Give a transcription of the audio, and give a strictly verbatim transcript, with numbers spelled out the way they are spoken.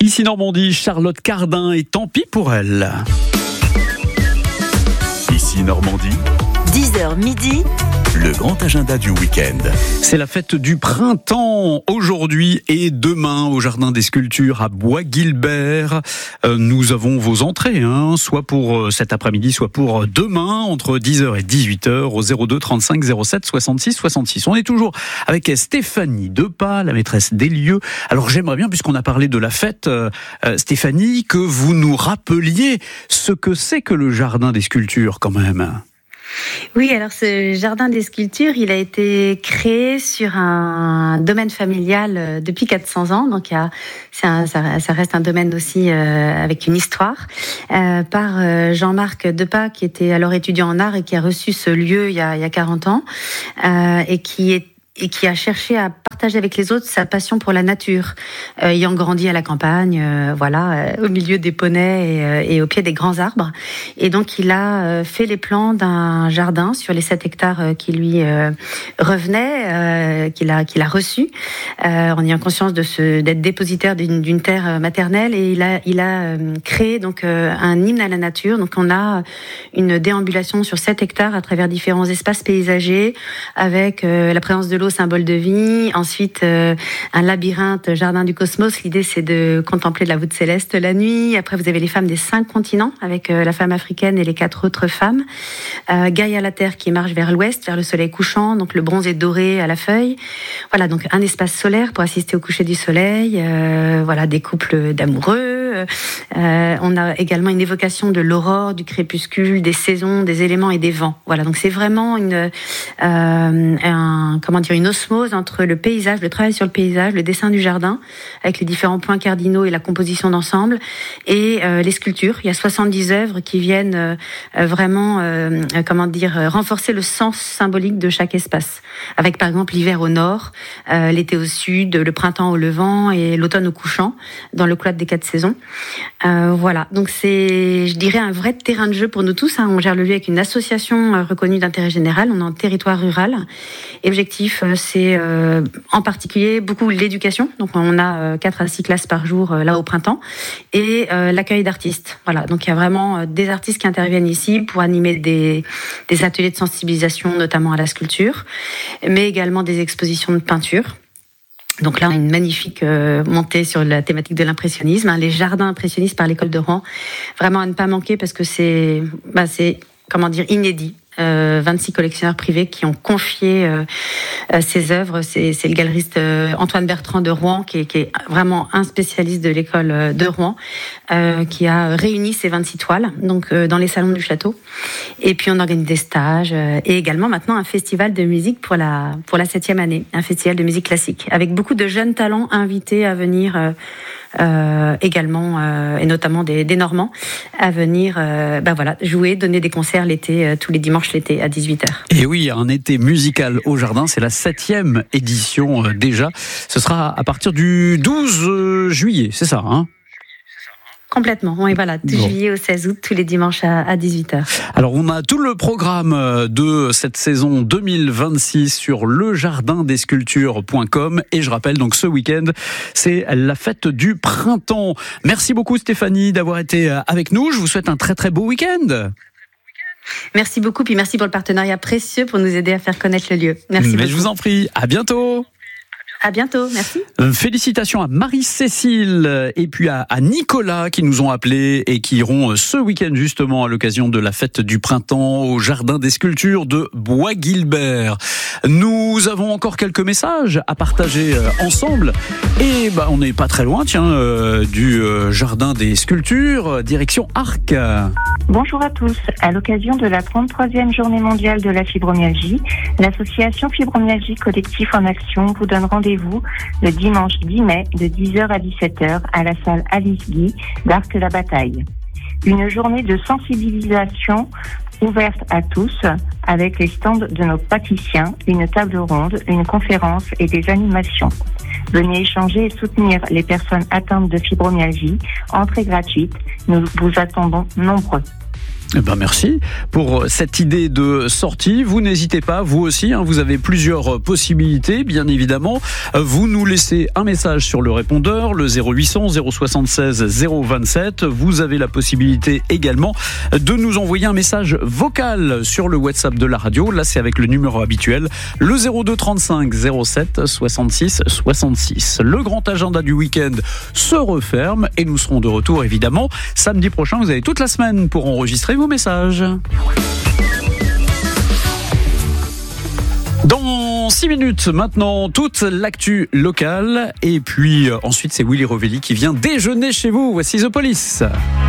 Ici Normandie, Charlotte Cardin et tant pis pour elle. Ici Normandie, dix heures midi, le grand agenda du week-end. C'est la fête du printemps aujourd'hui et demain au Jardin des Sculptures à Bois-Guilbert. Euh, nous avons vos entrées, hein, soit pour cet après-midi, soit pour demain entre dix heures et dix-huit heures au zéro deux trente-cinq zéro sept soixante-six soixante-six. On est toujours avec Stéphanie Depas, la maîtresse des lieux. Alors j'aimerais bien, puisqu'on a parlé de la fête, euh, Stéphanie, que vous nous rappeliez ce que c'est que le Jardin des Sculptures quand même. Oui, alors ce jardin des sculptures, il a été créé sur un domaine familial depuis quatre cents ans, donc il y a, c'est un, ça, ça reste un domaine aussi euh, avec une histoire, euh, par euh, Jean-Marc Depas, qui était alors étudiant en art et qui a reçu ce lieu il y a, il y a quarante ans, euh, et qui est et qui a cherché à partager avec les autres sa passion pour la nature, euh, ayant grandi à la campagne, euh, voilà, euh, au milieu des poneys et, euh, et au pied des grands arbres. Et donc, il a euh, fait les plans d'un jardin sur les sept hectares euh, qui lui euh, revenaient, euh, qu'il a qu'il a reçu, euh, en ayant conscience de ce d'être dépositaire d'une, d'une terre maternelle. Et il a il a euh, créé donc euh, un hymne à la nature. Donc, on a une déambulation sur sept hectares à travers différents espaces paysagers, avec euh, la présence de symbole de vie, ensuite euh, un labyrinthe jardin du cosmos. L'idée, c'est de contempler la voûte céleste la nuit. Après, vous avez les femmes des cinq continents avec euh, la femme africaine et les quatre autres femmes. euh, Gaïa la terre qui marche vers l'ouest, vers le soleil couchant, donc le bronze est doré à la feuille. Voilà, donc un espace solaire pour assister au coucher du soleil. euh, voilà, des couples d'amoureux. euh, on a également une évocation de l'aurore, du crépuscule, des saisons, des éléments et des vents. Voilà, donc c'est vraiment une euh, un comment dire une osmose entre le paysage, le travail sur le paysage, le dessin du jardin, avec les différents points cardinaux et la composition d'ensemble, et euh, les sculptures. Il y a soixante-dix œuvres qui viennent euh, vraiment, euh, comment dire, renforcer le sens symbolique de chaque espace. Avec par exemple l'hiver au nord, euh, l'été au sud, le printemps au levant et l'automne au couchant, dans le cloître des quatre saisons. Euh, voilà, donc c'est, je dirais, un vrai terrain de jeu pour nous tous. Hein. On gère le lieu avec une association euh, reconnue d'intérêt général. On est en territoire rural. Et objectif, c'est euh, en particulier beaucoup l'éducation. Donc on a euh, quatre à six classes par jour euh, là au printemps, et euh, l'accueil d'artistes. Voilà, donc il y a vraiment euh, des artistes qui interviennent ici pour animer des, des ateliers de sensibilisation, notamment à la sculpture, mais également des expositions de peinture. Donc là, une magnifique euh, montée sur la thématique de l'impressionnisme, hein, les jardins impressionnistes par l'école de Rouen. Vraiment à ne pas manquer, parce que c'est, bah, c'est comment dire, inédit. Euh, vingt-six collectionneurs privés qui ont confié euh, euh, ces œuvres. C'est, c'est le galeriste euh, Antoine Bertrand de Rouen, qui est, qui est vraiment un spécialiste de l'école euh, de Rouen, euh, qui a réuni ces vingt-six toiles donc, euh, dans les salons du château. Et puis on organise des stages euh, et également maintenant un festival de musique pour la, pour la septième année, un festival de musique classique, avec beaucoup de jeunes talents invités à venir euh, Euh, également, euh, et notamment des, des Normands, à venir euh, bah voilà, jouer, donner des concerts l'été, euh, tous les dimanches l'été à dix-huit heures. Et oui, un été musical au jardin, c'est la septième édition euh, déjà. Ce sera à partir du douze juillet, c'est ça, hein ? Complètement, oui, voilà, du bon. juillet au seize août, tous les dimanches à, à dix-huit heures. Alors, on a tout le programme de cette saison deux mille vingt-six sur le jardin des sculptures point com, et je rappelle donc ce week-end, c'est la fête du printemps. Merci beaucoup Stéphanie d'avoir été avec nous, je vous souhaite un très très beau week-end. Merci beaucoup, puis merci pour le partenariat précieux pour nous aider à faire connaître le lieu. Merci Mais beaucoup. je vous en prie, à bientôt. À bientôt, merci. Félicitations à Marie-Cécile et puis à, à Nicolas qui nous ont appelés et qui iront ce week-end justement à l'occasion de la fête du printemps au Jardin des Sculptures de Bois-Guilbert. Nous avons encore quelques messages à partager ensemble et bah, on n'est pas très loin tiens, euh, du euh, Jardin des Sculptures, direction Arques. Bonjour à tous. À l'occasion de la trente-troisième journée mondiale de la fibromyalgie, l'association Fibromyalgie Collectif en Action vous donne rendez-vous le dimanche dix mai de dix heures à dix-sept heures à la salle Alice Guy d'Arques-la-Bataille. Une journée de sensibilisation ouverte à tous avec les stands de nos praticiens, une table ronde, une conférence et des animations. Venez échanger et soutenir les personnes atteintes de fibromyalgie. Entrée gratuite. Nous vous attendons nombreux. Eh ben merci pour cette idée de sortie. Vous n'hésitez pas, vous aussi, hein, vous avez plusieurs possibilités, bien évidemment. Vous nous laissez un message sur le répondeur, le zéro huit cents zéro soixante-seize zéro vingt-sept. Vous avez la possibilité également de nous envoyer un message vocal sur le WhatsApp de la radio. Là, c'est avec le numéro habituel, le zéro deux trente-cinq zéro sept soixante-six soixante-six. Le grand agenda du week-end se referme et nous serons de retour, évidemment, samedi prochain. Vous avez toute la semaine pour enregistrer vos messages. Dans six minutes maintenant, toute l'actu locale. Et puis ensuite, c'est Willy Rovelli qui vient déjeuner chez vous. Voici The Police.